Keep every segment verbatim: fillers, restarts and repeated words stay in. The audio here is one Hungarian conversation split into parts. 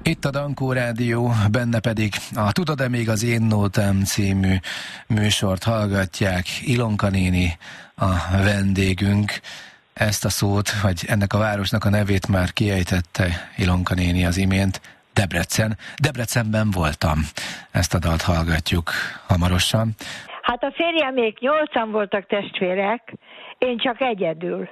Itt a Dankó Rádió, benne pedig a Tudod-e még az én nótám című műsort hallgatják. Ilonka néni a vendégünk. Ezt a szót, vagy ennek a városnak a nevét már kiejtette Ilonka néni az imént. Debrecen. Debrecenben voltam. Ezt a dalt hallgatjuk hamarosan. Hát a férjemék nyolcan voltak testvérek, én csak egyedül.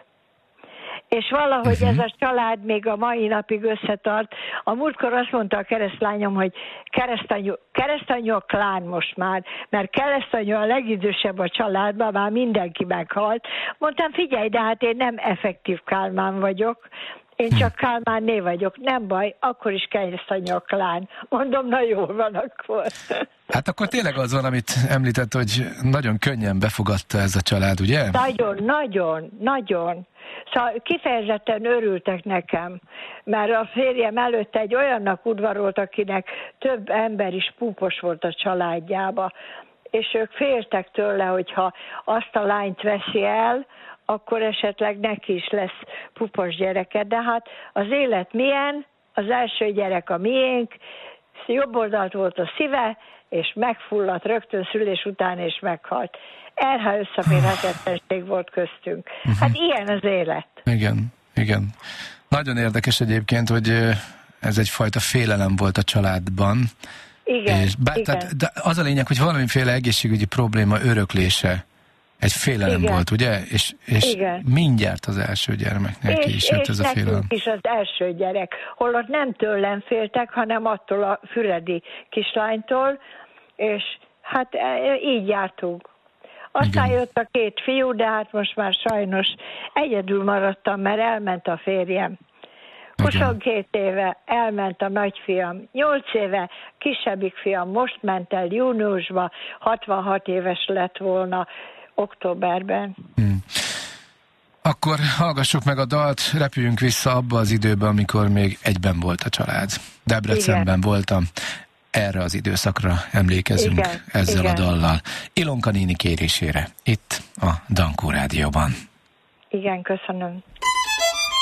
És valahogy uh-huh. ez a család még a mai napig összetart. A múltkor azt mondta a keresztlányom, hogy keresztanyú, keresztanyú a klán most már, mert keresztanyú a legidősebb a családban, már mindenki meghalt. Mondtam, figyelj, de hát én nem effektív Kálmán vagyok, én csak Kálmánné vagyok, nem baj, akkor is keresztanyú a klán. Mondom, na jól van akkor. Hát akkor tényleg az van, amit említett, hogy nagyon könnyen befogadta ez a család, ugye? Nagyon, nagyon, nagyon. Szóval kifejezetten örültek nekem, mert a férjem előtt egy olyannak udvarolt, akinek több ember is púpos volt a családjába, és ők féltek tőle, hogyha azt a lányt veszi el, akkor esetleg neki is lesz pupos gyereke. De hát az élet milyen, az első gyerek a miénk, jobb oldalt volt a szíve, és megfulladt rögtön szülés után, és meghalt. Erha összeférhetetlenség volt köztünk. Uh-huh. Hát ilyen az élet. Igen, igen. Nagyon érdekes egyébként, hogy ez egyfajta félelem volt a családban. Igen, és bár, igen. Tehát, de az a lényeg, hogy valamiféle egészségügyi probléma öröklése egy félelem igen. volt, ugye? És, és mindjárt az első gyermeknek és, is jött és ez a félelem. És is az első gyerek. Holott nem tőlem féltek, hanem attól a füredi kislánytól, és hát így jártunk. Aztán igen. jött a két fiú, de hát most már sajnos egyedül maradtam, mert elment a férjem. huszonkét éve elment a nagyfiam, nyolc éve kisebbik fiam most ment el júniusban, hatvanhat éves lett volna októberben. Hmm. Akkor hallgassuk meg a dalt, repüljünk vissza abba az időbe, amikor még egyben volt a család. Debrecenben igen. voltam. Erre az időszakra emlékezünk igen, ezzel igen. a dallal. Ilonka néni kérésére, itt a Dankó Rádióban. Igen, köszönöm.